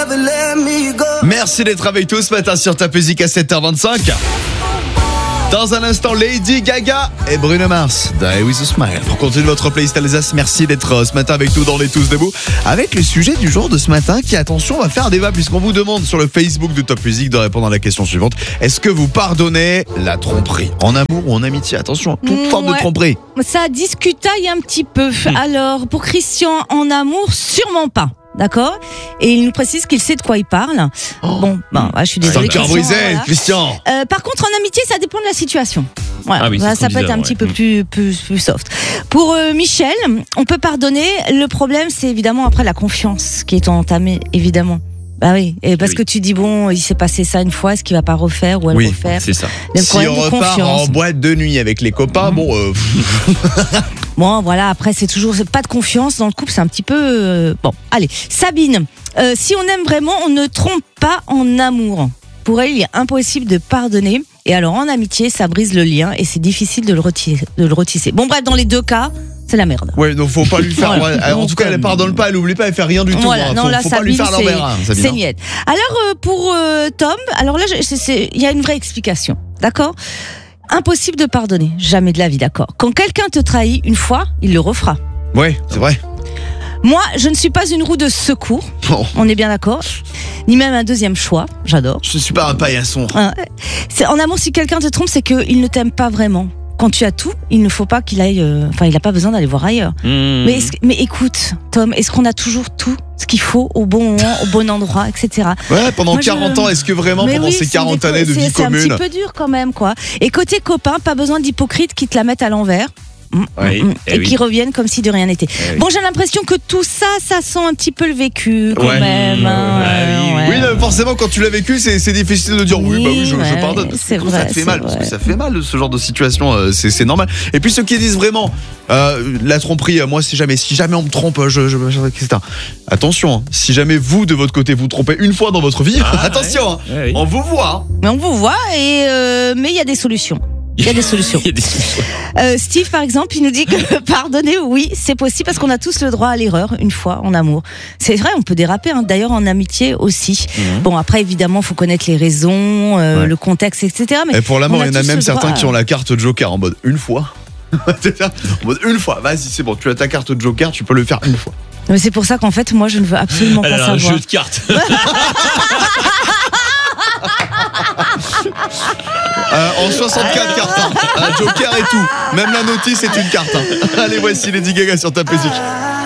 Merci d'être avec tous ce matin sur Top Music à 7h25. Dans un instant, Lady Gaga et Bruno Mars, Die With A Smile. Pour continuer votre playlist Alsace, merci d'être ce matin avec nous dans Les Tous Debout. Avec le sujet du jour de ce matin qui, attention, va faire débat puisqu'on vous demande sur le Facebook de Top Music de répondre à la question suivante. Est-ce que vous pardonnez la tromperie en amour ou en amitié? Attention, toute forme de tromperie. Ça discutaille un petit peu. Alors, pour Christian, en amour, sûrement pas. D'accord. Et il nous précise qu'il sait de quoi il parle. Je suis désolée. C'est un cœur brisé, Christian. Par contre, en amitié, ça dépend de la situation. Voilà. Ah oui, ça peut être un petit peu plus soft. Pour Michel, on peut pardonner. Le problème, c'est évidemment après la confiance qui est entamée, évidemment. Bah oui, et parce que tu dis il s'est passé ça une fois, est-ce qu'il va pas refaire ou elle refaire? C'est ça. Si on repart en boîte de nuit avec les copains, Bon, voilà, après c'est pas de confiance dans le couple, c'est un petit peu allez, Sabine, si on aime vraiment, on ne trompe pas en amour. Pour elle, il est impossible de pardonner. Et alors en amitié, ça brise le lien et c'est difficile de le retisser. Bon bref, dans les deux cas, c'est la merde. Ouais, donc faut pas lui faire. En tout cas, elle pardonne pas, elle oublie pas, elle fait rien du tout. Voilà, non, faut là, pas lui faire l'envers. C'est niette. Alors pour Tom, alors là, il y a une vraie explication, d'accord? Impossible de pardonner, jamais de la vie, d'accord. Quand quelqu'un te trahit une fois, il le refera. Ouais, c'est vrai. Moi, je ne suis pas une roue de secours. On est bien d'accord. Ni même un deuxième choix. J'adore. Je suis pas un paillasson. En amour, si quelqu'un te trompe, c'est qu'il ne t'aime pas vraiment. Quand tu as tout, il ne faut pas qu'il aille. Il n'a pas besoin d'aller voir ailleurs. Mais écoute, Tom, est-ce qu'on a toujours tout ce qu'il faut au bon moment, au bon endroit, etc. Ouais, pendant 40 ans, est-ce que vraiment pendant ces 40 années de vie commune, c'est un petit peu dur quand même, quoi. Et côté copain, pas besoin d'hypocrites qui te la mettent à l'envers. Qui reviennent comme si de rien n'était. Bon, j'ai l'impression que tout ça sent un petit peu le vécu quand même. Oui, forcément, quand tu l'as vécu, c'est difficile de dire je pardonne. C'est vrai, ça te fait mal, parce que ça fait mal ce genre de situation. C'est normal. Et puis ceux qui disent vraiment la tromperie, moi si jamais on me trompe, etc. Attention, si jamais vous de votre côté vous trompez une fois dans votre vie, attention, on vous voit. Mais on vous voit mais il y a des solutions. Il y a des solutions. Steve, par exemple, il nous dit que pardonner, oui, c'est possible parce qu'on a tous le droit à l'erreur une fois en amour. C'est vrai, on peut déraper, d'ailleurs en amitié aussi. Bon, après, évidemment, il faut connaître les raisons, le contexte, etc. Mais et pour l'amour, il y en a même certains qui ont la carte Joker en mode une fois. En mode une fois, vas-y, c'est bon, tu as ta carte Joker, tu peux le faire une fois. Mais c'est pour ça qu'en fait, moi, je ne veux absolument pas savoir. Un jeu de cartes. En 64 cartes, un Joker et tout. Même la notice est une carte. Allez, voici Lady Gaga sur Top Music.